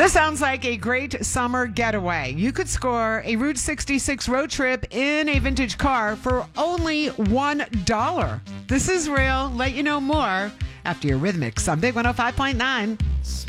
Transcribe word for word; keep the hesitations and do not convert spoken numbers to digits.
This sounds like a great summer getaway. You could score a Route sixty-six road trip in a vintage car for only one dollar. This is real. Let you know more after your Rhythmics on Big one oh five point nine.